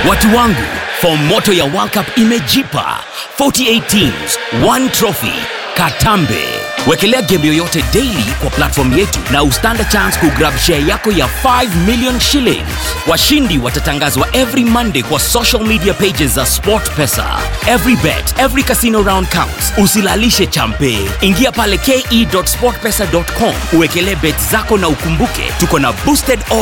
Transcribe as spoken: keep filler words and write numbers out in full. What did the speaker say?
Watu wangu, form moto ya World Cup imejipa. forty-eight teams, one trophy. Katambe. Wekelea game yoyote daily kwa platform yetu na ustand chance kugrab share yako ya five million shillings. Washindi watatangazwa every Monday kwa social media pages za SportPesa. Every bet, every casino round counts. Usilalishe champe. Ingia pale ke dot sportpesa dot com uwekelee bet zako na ukumbuke tuko na boosted